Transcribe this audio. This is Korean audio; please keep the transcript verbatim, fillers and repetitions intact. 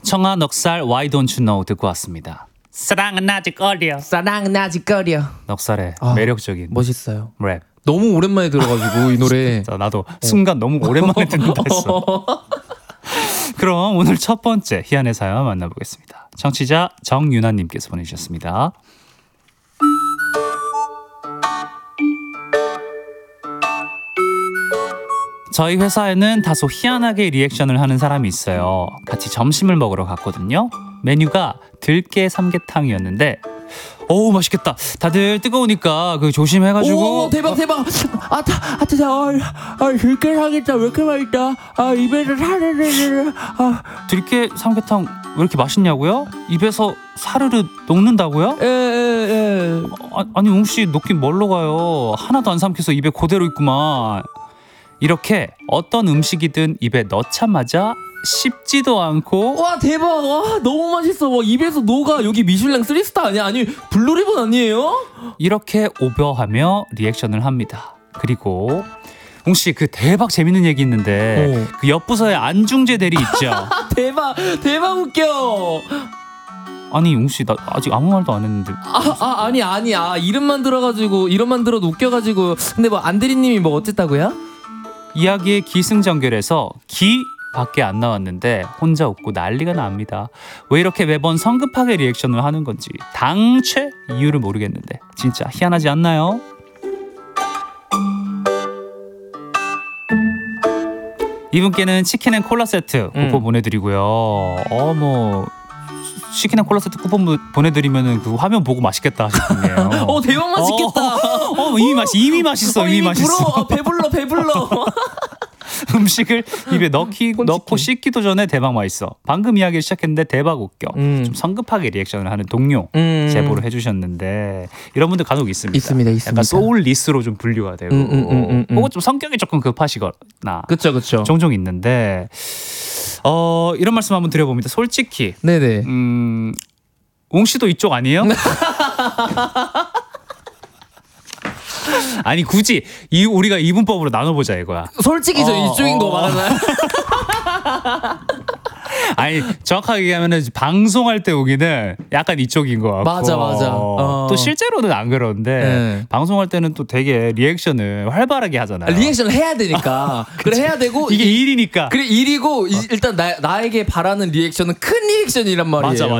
청아 넉살 Why Don't You Know 듣고 왔습니다. 사랑은 아직 어려. 사랑은 아직 어려. 넉살의 아, 매력적인 멋있어요. 랩. 너무 오랜만에 들어가지고 이 노래. 진짜 나도 순간 너무 오랜만에 듣는다 했어. 그럼 오늘 첫 번째 희한의 사연 만나보겠습니다. 청취자 정윤아님께서 보내주셨습니다. 저희 회사에는 다소 희한하게 리액션을 하는 사람이 있어요. 같이 점심을 먹으러 갔거든요. 메뉴가 들깨 삼계탕이었는데 어우 맛있겠다. 다들 뜨거우니까 그 조심해가지고. 오 대박 대박. 아타 아타 아 들깨 삼계탕 왜 이렇게 맛있다. 아 입에서 사르르르. 아 들깨 삼계탕 왜 이렇게 맛있냐고요? 입에서 사르르 녹는다고요? 에에에. 아, 아니 웅씨 녹긴 뭘로 가요? 하나도 안 삼켜서 입에 그대로 있구만. 이렇게 어떤 음식이든 입에 넣자마자 씹지도 않고. 와 대박. 와 너무 맛있어. 와 입에서 녹아. 여기 미슐랭 쓰리스타 아니야? 아니 블루리본 아니에요? 이렇게 오버하며 리액션을 합니다. 그리고 웅씨 그 대박 재밌는 얘기 있는데 어. 그 옆부서에 안중재 대리 있죠? 대박 대박 웃겨. 아니 웅씨 나 아직 아무 말도 안 했는데. 아, 아 아니 아니 아 이름만 들어가지고 이름만 들어도 웃겨가지고. 근데 뭐 안대리님이 뭐 어쨌다고요? 이야기의 기승전결에서 기 밖에 안 나왔는데 혼자 웃고 난리가 납니다. 왜 이렇게 매번 성급하게 리액션을 하는 건지 당최 이유를 모르겠는데 진짜 희한하지 않나요? 이분께는 치킨 앤 콜라 세트 쿠폰 음. 보내드리고요. 어 뭐 치킨 앤 콜라 세트 쿠폰 보내드리면은 그 화면 보고 맛있겠다 싶네요. 어 대박 맛있겠다. 어, 어 이미 맛 이미 맛있어. 어, 이미, 이미 맛있어. 불어. 어, 배불러 배불러. 음식을 입에 넣기, 넣고 씻기도 전에 대박 맛있어. 방금 이야기를 시작했는데 대박 웃겨. 음. 좀 성급하게 리액션을 하는 동료 음. 제보를 해주셨는데 이런 분들 간혹 있습니다. 있습니다, 있습니다. 약간 소울리스로 좀 분류가 되고 음, 음, 음, 음, 음. 혹은 좀 성격이 조금 급하시거나 그쵸 그쵸. 종종 있는데 어 이런 말씀 한번 드려봅니다. 솔직히 네네. 음, 웅 씨도 이쪽 아니에요? 아니 굳이 이 우리가 이분법으로 나눠보자 이거야. 솔직히 저 어, 이쪽인 어, 거 말하나요? 아니 정확하게 얘기하면은 방송할 때 오기는 약간 이쪽인 것 같고 맞아, 맞아. 어. 또 실제로는 안 그러는데 네. 방송할 때는 또 되게 리액션을 활발하게 하잖아요. 리액션을 해야 되니까. 그래 해야 되고 이게 일이니까. 그래 일이고 이- 일단 나, 나에게 바라는 리액션은 큰 리액션이란 말이에요. 맞아, 맞아.